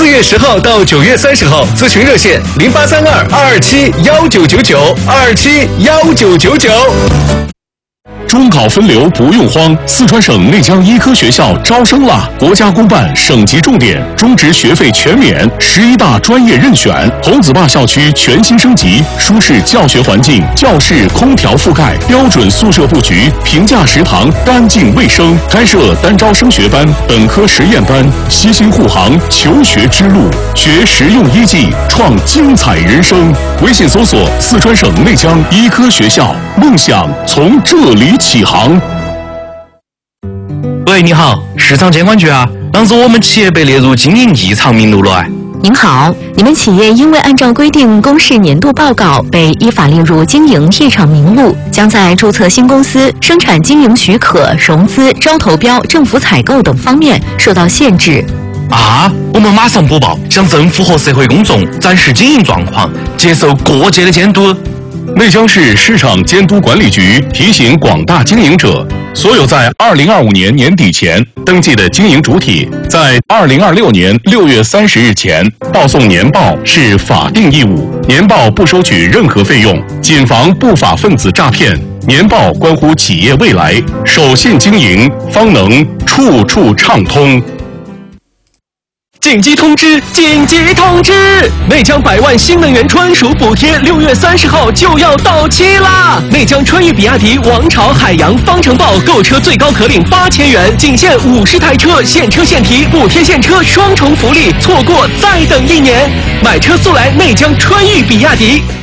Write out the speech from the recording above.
4月10号到9月30号，咨询热线0832-227-1999，227-1999。 中考分流不用慌，四川省内江医科学校招生啦！国家公办省级重点，中职学费全免，11大专业任选。红子坝校区全新升级，舒适教学环境，教室空调覆盖，标准宿舍布局，平价食堂，干净卫生。开设单招升学班、本科实验班，悉心护航求学之路，学实用医技，创精彩人生。微信搜索四川省内江医科学校，梦想从这里起航。 喂，你好，市场监管局啊，啷子我们企业被列入经营异常名录了？ 您好，你们企业因为按照规定公示年度报告，被依法列入经营异常名录，将在注册新公司、生产经营许可、融资、招投标、政府采购等方面受到限制。 啊，我们马上播报，向政府和社会公众展示经营状况，接受各界的监督。 内江市市场监督管理局提醒广大经营者，所有在2025年年底前登记的经营主体，在2026年6月30日前报送年报是法定义务，年报不收取任何费用，谨防不法分子诈骗。年报关乎企业未来，守信经营，方能处处畅通。 紧急通知！紧急通知！内江100万新能源专属补贴6月30号就要到期啦！内江川渝比亚迪、王朝、海洋、方程豹购车最高可领8000元，仅限50台车，现车现提，补贴现车双重福利，错过再等1年。买车速来内江川渝比亚迪。